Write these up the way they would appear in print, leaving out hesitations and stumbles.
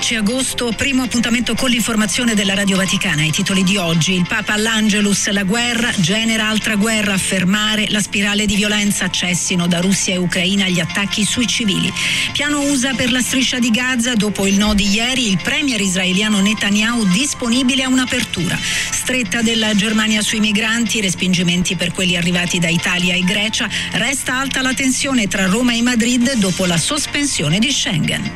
10 agosto, primo appuntamento con l'informazione della Radio Vaticana. I titoli di oggi: il Papa all'Angelus, la guerra genera altra guerra, a fermare la spirale di violenza, cessino da Russia e Ucraina gli attacchi sui civili. Piano USA per la striscia di Gaza, dopo il no di ieri, il premier israeliano Netanyahu disponibile a un'apertura. Stretta della Germania sui migranti, respingimenti per quelli arrivati da Italia e Grecia, resta alta la tensione tra Roma e Madrid dopo la sospensione di Schengen.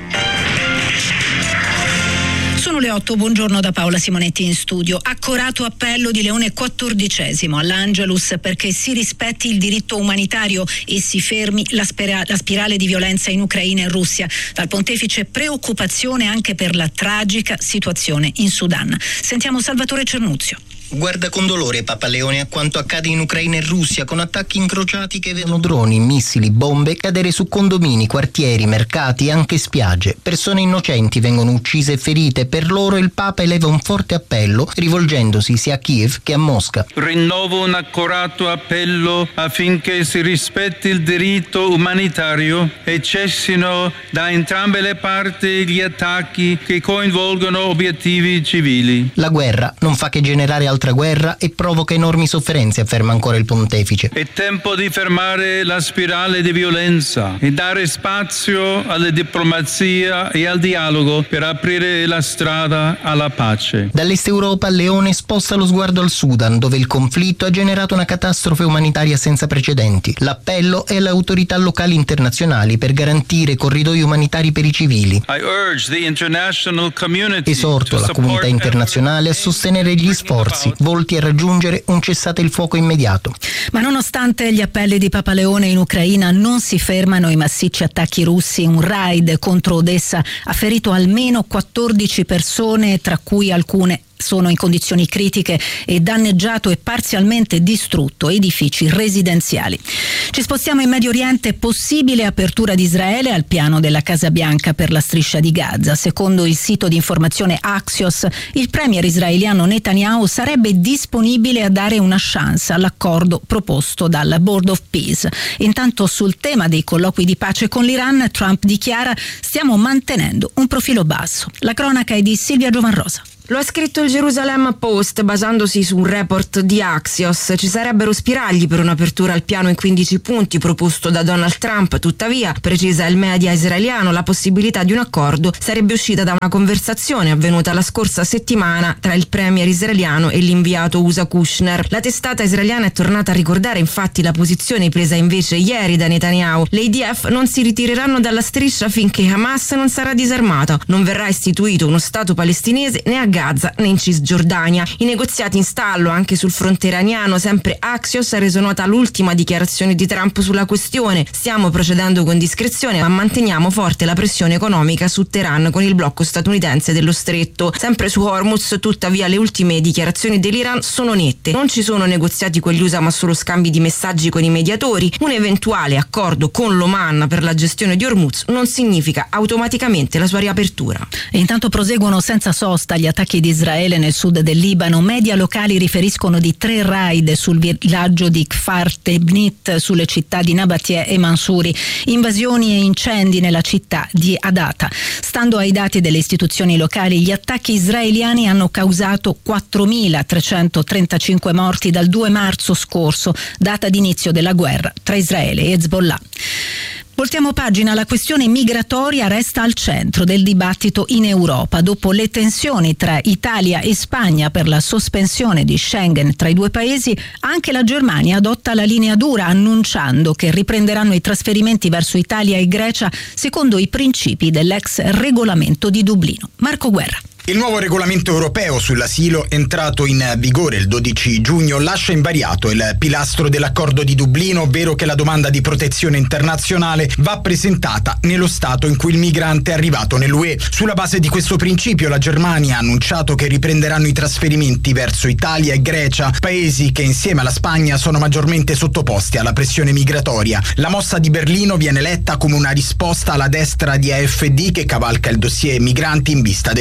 Sono le 8, buongiorno da Paola Simonetti in studio. Accorato appello di Leone XIV all'Angelus perché si rispetti il diritto umanitario e si fermi la spirale di violenza in Ucraina e Russia. Dal pontefice preoccupazione anche per la tragica situazione in Sudan. Sentiamo Salvatore Cernuzio. Guarda con dolore Papa Leone a quanto accade in Ucraina e Russia, con attacchi incrociati che vedono droni, missili, bombe cadere su condomini, quartieri, mercati e anche spiagge. Persone innocenti vengono uccise e ferite. Per loro il Papa eleva un forte appello rivolgendosi sia a Kiev che a Mosca. Rinnovo un accorato appello affinché si rispetti il diritto umanitario e cessino da entrambe le parti gli attacchi che coinvolgono obiettivi civili. La guerra non fa che generare altra guerra e provoca enormi sofferenze, afferma ancora il pontefice. È tempo di fermare la spirale di violenza e dare spazio alla diplomazia e al dialogo per aprire la strada alla pace. Dall'Est Europa Leone sposta lo sguardo al Sudan, dove il conflitto ha generato una catastrofe umanitaria senza precedenti. L'appello è alle autorità locali internazionali per garantire corridoi umanitari per i civili. Esorto la comunità internazionale a sostenere gli sforzi volti a raggiungere un cessate il fuoco immediato. Ma nonostante gli appelli di Papa Leone, in Ucraina non si fermano i massicci attacchi russi. Un raid contro Odessa ha ferito almeno 14 persone, tra cui alcune sono in condizioni critiche, e danneggiato e parzialmente distrutto edifici residenziali. Ci spostiamo in Medio Oriente. Possibile apertura di Israele al piano della Casa Bianca per la striscia di Gaza. Secondo il sito di informazione Axios, il premier israeliano Netanyahu sarebbe disponibile a dare una chance all'accordo proposto dal Board of Peace. Intanto, sul tema dei colloqui di pace con l'Iran, Trump dichiara: stiamo mantenendo un profilo basso. La cronaca è di Silvia Giovanrosa. Lo ha scritto il Jerusalem Post basandosi su un report di Axios. Ci sarebbero spiragli per un'apertura al piano in 15 punti proposto da Donald Trump. Tuttavia, precisa il media israeliano, la possibilità di un accordo sarebbe uscita da una conversazione avvenuta la scorsa settimana tra il premier israeliano e l'inviato USA Kushner. La testata israeliana è tornata a ricordare infatti la posizione presa invece ieri da Netanyahu. Le IDF non si ritireranno dalla striscia finché Hamas non sarà disarmato. Non verrà istituito uno Stato palestinese né a Gaza né in Cisgiordania. I negoziati in stallo anche sul fronte iraniano. Sempre Axios ha reso nota l'ultima dichiarazione di Trump sulla questione: stiamo procedendo con discrezione ma manteniamo forte la pressione economica su Teheran con il blocco statunitense dello stretto. Sempre su Hormuz, tuttavia, le ultime dichiarazioni dell'Iran sono nette: non ci sono negoziati con gli USA ma solo scambi di messaggi con i mediatori. Un eventuale accordo con l'Oman per la gestione di Hormuz non significa automaticamente la sua riapertura. E intanto proseguono senza sosta gli attacchi di Israele nel sud del Libano. Media locali riferiscono di 3 raid sul villaggio di Kfar Tebnit, sulle città di Nabatie e Mansuri, invasioni e incendi nella città di Adata. Stando ai dati delle istituzioni locali, gli attacchi israeliani hanno causato 4.335 morti dal 2 marzo scorso, data d'inizio della guerra tra Israele e Hezbollah. Voltiamo pagina. La questione migratoria resta al centro del dibattito in Europa. Dopo le tensioni tra Italia e Spagna per la sospensione di Schengen tra i due paesi, anche la Germania adotta la linea dura, annunciando che riprenderanno i trasferimenti verso Italia e Grecia secondo i principi dell'ex regolamento di Dublino. Marco Guerra. Il nuovo regolamento europeo sull'asilo, entrato in vigore il 12 giugno, lascia invariato il pilastro dell'accordo di Dublino, ovvero che la domanda di protezione internazionale va presentata nello Stato in cui il migrante è arrivato nell'UE. Sulla base di questo principio, la Germania ha annunciato che riprenderanno i trasferimenti verso Italia e Grecia, paesi che insieme alla Spagna sono maggiormente sottoposti alla pressione migratoria. La mossa di Berlino viene letta come una risposta alla destra di AfD che cavalca il dossier migranti in vista delle elezioni.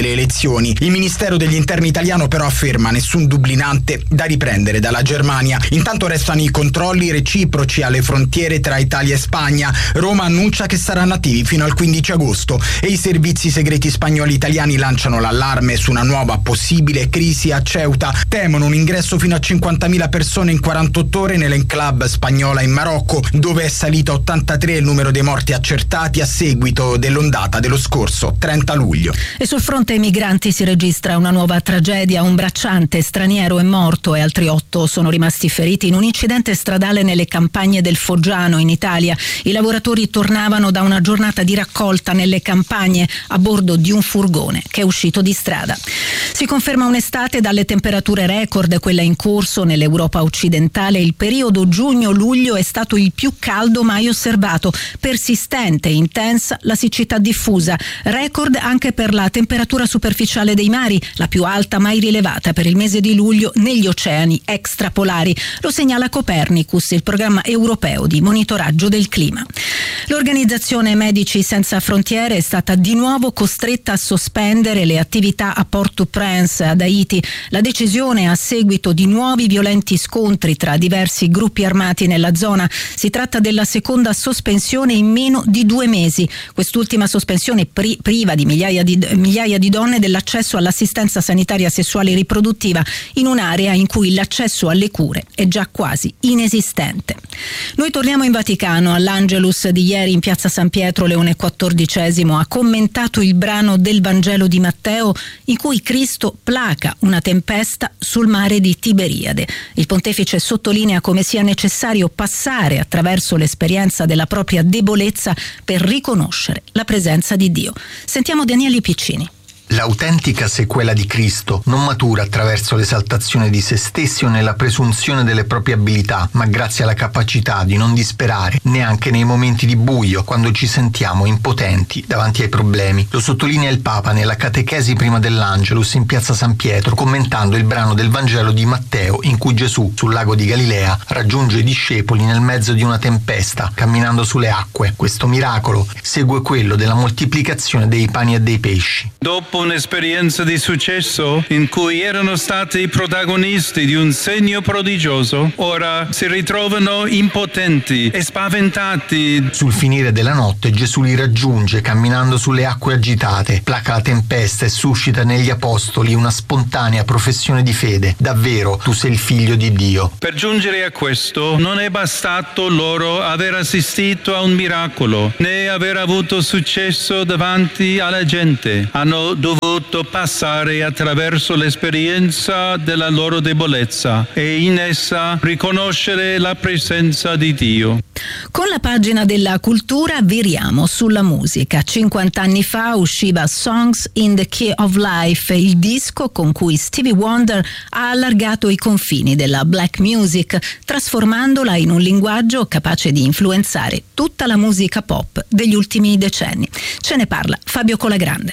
detenzioni. Il Ministero degli Interni italiano però afferma nessun dublinante da riprendere dalla Germania. Intanto restano i controlli reciproci alle frontiere tra Italia e Spagna. Roma annuncia che saranno attivi fino al 15 agosto e i servizi segreti spagnoli italiani lanciano l'allarme su una nuova possibile crisi a Ceuta. Temono un ingresso fino a 50.000 persone in 48 ore nell'enclave spagnola in Marocco, dove è salito a 83 il numero dei morti accertati a seguito dell'ondata dello scorso 30 luglio. E sul fronte migranti si registra una nuova tragedia. Un bracciante straniero è morto e altri 8 sono rimasti feriti in un incidente stradale nelle campagne del Foggiano in Italia. I lavoratori tornavano da una giornata di raccolta nelle campagne a bordo di un furgone che è uscito di strada. Si conferma un'estate dalle temperature record, quella in corso nell'Europa occidentale. Il periodo giugno-luglio è stato il più caldo mai osservato. Persistente e intensa la siccità diffusa. Record anche per la temperatura superficiale dei mari, la più alta mai rilevata per il mese di luglio negli oceani extrapolari. Lo segnala Copernicus, il programma europeo di monitoraggio del clima. L'organizzazione Medici Senza Frontiere è stata di nuovo costretta a sospendere le attività a Port-au-Prince, ad Haiti. La decisione a seguito di nuovi violenti scontri tra diversi gruppi armati nella zona. Si tratta della seconda sospensione in meno di 2 mesi. Quest'ultima sospensione priva di migliaia di donne dell'accesso all'assistenza sanitaria sessuale e riproduttiva in un'area in cui l'accesso alle cure è già quasi inesistente. Noi torniamo in Vaticano. All'Angelus di ieri in piazza San Pietro Leone XIV ha commentato il brano del Vangelo di Matteo in cui Cristo placa una tempesta sul mare di Tiberiade. Il pontefice sottolinea come sia necessario passare attraverso l'esperienza della propria debolezza per riconoscere la presenza di Dio. Sentiamo Daniele Piccini. L'autentica sequela di Cristo non matura attraverso l'esaltazione di se stessi o nella presunzione delle proprie abilità, ma grazie alla capacità di non disperare neanche nei momenti di buio, quando ci sentiamo impotenti davanti ai problemi. Lo sottolinea il Papa nella catechesi prima dell'Angelus in piazza San Pietro, commentando il brano del Vangelo di Matteo in cui Gesù, sul lago di Galilea, raggiunge i discepoli nel mezzo di una tempesta, camminando sulle acque. Questo miracolo segue quello della moltiplicazione dei pani e dei pesci. Dopo un'esperienza di successo in cui erano stati protagonisti di un segno prodigioso, ora si ritrovano impotenti e spaventati. Sul finire della notte Gesù li raggiunge camminando sulle acque agitate, placa la tempesta e suscita negli apostoli una spontanea professione di fede. Davvero, tu sei il figlio di Dio. Per giungere a questo non è bastato loro aver assistito a un miracolo, né aver avuto successo davanti alla gente. Hanno dovuto passare attraverso l'esperienza della loro debolezza e in essa riconoscere la presenza di Dio. Con la pagina della cultura viriamo sulla musica. 50 anni fa usciva Songs in the Key of Life, il disco con cui Stevie Wonder ha allargato i confini della black music, trasformandola in un linguaggio capace di influenzare tutta la musica pop degli ultimi decenni. Ce ne parla Fabio Colagrande.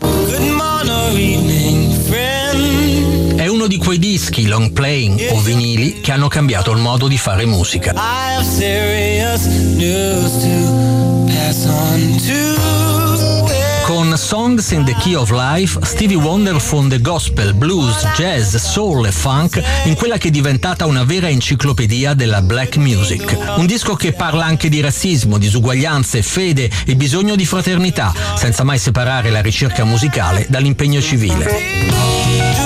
È uno di quei dischi long playing o vinili che hanno cambiato il modo di fare musica. Con Songs in the Key of Life, Stevie Wonder fonde gospel, blues, jazz, soul e funk in quella che è diventata una vera enciclopedia della black music. Un disco che parla anche di razzismo, disuguaglianze, fede e bisogno di fraternità, senza mai separare la ricerca musicale dall'impegno civile.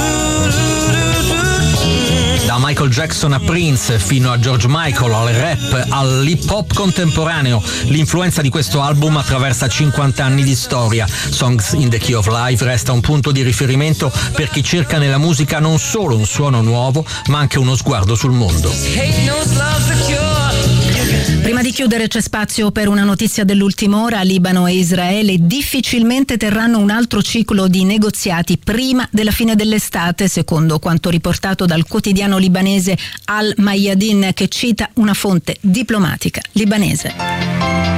Da Michael Jackson a Prince fino a George Michael, al rap, all'hip hop contemporaneo, l'influenza di questo album attraversa 50 anni di storia. Songs in the Key of Life resta un punto di riferimento per chi cerca nella musica non solo un suono nuovo, ma anche uno sguardo sul mondo. Prima di chiudere c'è spazio per una notizia dell'ultima ora. Libano e Israele difficilmente terranno un altro ciclo di negoziati prima della fine dell'estate, secondo quanto riportato dal quotidiano libanese Al Mayadin, che cita una fonte diplomatica libanese.